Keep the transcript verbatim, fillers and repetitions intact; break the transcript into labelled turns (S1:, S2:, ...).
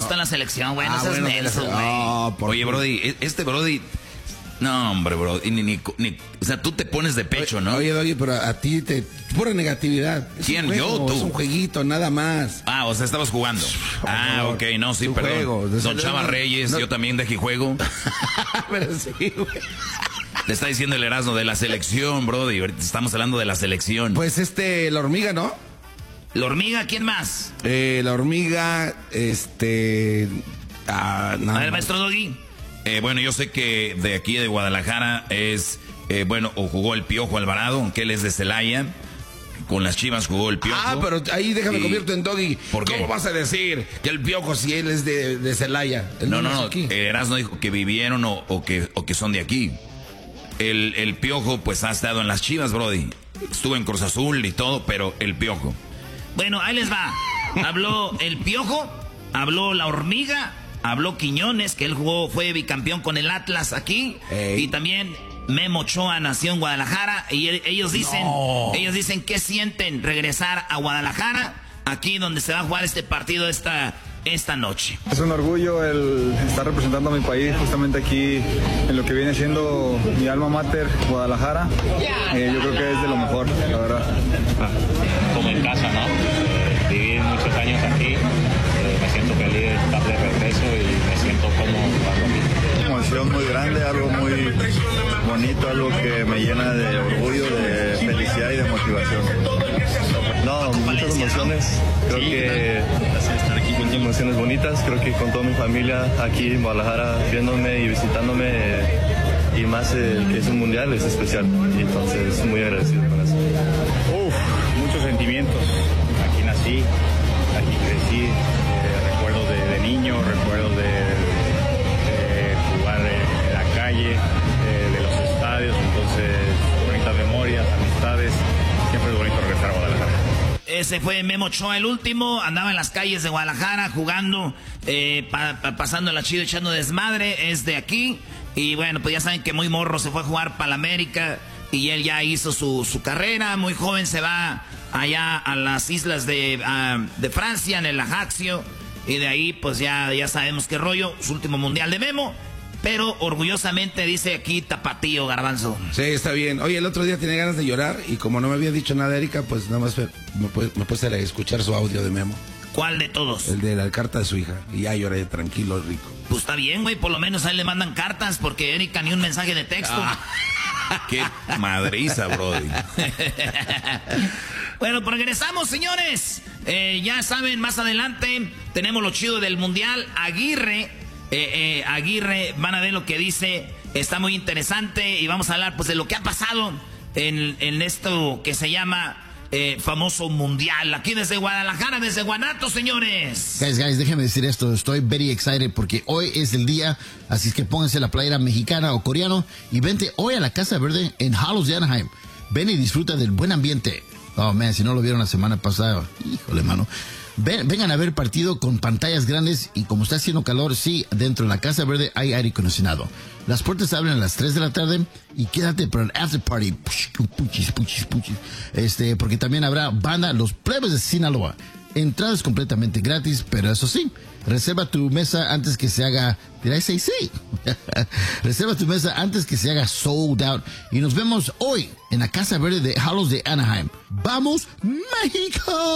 S1: está en la selección, güey. No
S2: ah,
S1: seas
S2: bueno,
S1: menso, güey.
S2: Oh,
S3: Oye, Brody, este Brody... No, hombre, bro. Ni, ni, ni, o sea, tú te pones de pecho, ¿no?
S2: Oye, oye, pero a ti te... Pura negatividad. Es
S3: ¿Quién?
S2: Juego,
S3: ¿Yo? ¿Tú?
S2: Es un jueguito, nada más.
S3: Ah, o sea, estabas jugando. Ah, ok, no, sí, perdón.
S2: Juego.
S3: Don Chava
S2: no,
S3: Reyes,
S2: no.
S3: yo también dejé juego.
S2: Pero sí, güey.
S3: Le está diciendo el Erasmo de la selección, Brody. Ahorita estamos hablando de la selección.
S2: Pues este, la hormiga, ¿no?
S1: La hormiga, ¿quién más?
S2: Eh, la hormiga, este... Ah, no,
S1: A ver, maestro Doggy.
S3: Eh, bueno, yo sé que de aquí de Guadalajara es, eh, bueno, o jugó el Piojo Alvarado, aunque él es de Celaya. Con las Chivas jugó el Piojo.
S2: Ah, pero ahí déjame
S3: Y-
S2: convierto en Doggy.
S3: ¿Por qué?
S2: ¿Cómo vas a decir que el Piojo si él es de, de Celaya? Él
S3: No, no,
S2: es
S3: no.
S2: aquí.
S3: eh, Erasmo dijo que vivieron o, o que, o que son de aquí. El, el Piojo, pues, ha estado en las Chivas, Brody. Estuvo en Cruz Azul y todo, pero el Piojo.
S1: Bueno, ahí les va. Habló el Piojo, habló la hormiga, habló Quiñones, que él jugó, fue bicampeón con el Atlas aquí.
S2: Ey.
S1: Y también Memo Ochoa nació en Guadalajara. Y el- ellos dicen,
S2: No.
S1: ellos dicen que sienten regresar a Guadalajara, aquí donde se va a jugar este partido esta, esta noche.
S4: Es un orgullo el estar representando a mi país justamente aquí en lo que viene siendo mi alma mater, Guadalajara. Eh, yo creo que es de lo mejor, la verdad.
S5: Como en casa, ¿no? Viví muchos años aquí, eh, me siento feliz de estar de regreso y me siento cómodo jugando aquí.
S4: Una emoción muy grande, algo muy bonito, algo que me llena de orgullo, de felicidad y de motivación. No, muchas emociones, creo que muchas emociones bonitas, creo que con toda mi familia aquí en Guadalajara viéndome y visitándome eh, y más eh, que es un mundial es especial y entonces muy agradecido con eso.
S5: Uf, muchos sentimientos. Aquí nací, aquí crecí, eh, recuerdos de, de niño, recuerdos de, de jugar en la calle, eh, de los estadios, entonces bonitas memorias, amistades, siempre es bonito regresar a Guadalajara.
S1: Ese fue Memo Ochoa, el último. Andaba en las calles de Guadalajara jugando, eh, pa, pa, pasando la chido, echando desmadre. Es de aquí. Y bueno, pues ya saben que muy morro se fue a jugar para la América. Y él ya hizo su, su carrera. Muy joven se va allá a las islas de, uh, de Francia, en el Ajaccio. Y de ahí, pues ya, ya sabemos qué rollo. Su último mundial de Memo. Pero orgullosamente dice aquí Tapatío, Garbanzo.
S2: Sí, está bien. Oye, el otro día tenía ganas de llorar y como no me había dicho nada Erika, pues nada más fue- me, pu- me puse a escuchar su audio de Memo.
S1: ¿Cuál de todos?
S2: El de la carta de su hija. Y ya lloré tranquilo, rico.
S1: Pues está bien, güey. Por lo menos a él le mandan cartas porque Erika ni un mensaje de texto.
S3: Qué madriza, Brody.
S1: Bueno, pues regresamos, señores. Eh, ya saben, más adelante tenemos lo chido del Mundial. Aguirre, eh, eh, Aguirre, van a ver lo que dice. Está muy interesante y vamos a hablar pues de lo que ha pasado en, en esto que se llama eh, famoso Mundial. Aquí desde Guadalajara, desde Guanatos, señores.
S6: Guys, guys, déjenme decir esto, estoy very excited porque hoy es el día, así es que pónganse la playera mexicana o coreano y vente hoy a la Casa Verde en Hallows de Anaheim. Ven y disfruta del buen ambiente. Oh, man, si no lo vieron la semana pasada, híjole, mano. Ven, vengan a ver partido con pantallas grandes y como está haciendo calor, sí, dentro de la Casa Verde hay aire acondicionado. Las puertas abren a las tres de la tarde y quédate para el after party. Puchis, puchis, puchis. Este, porque también habrá banda Los Plebes de Sinaloa. Entradas completamente gratis, pero eso sí, reserva tu mesa antes que se haga... Did I say sí? Reserva tu mesa antes que se haga sold out. Y nos vemos hoy en la Casa Verde de Hallows de Anaheim. ¡Vamos, México!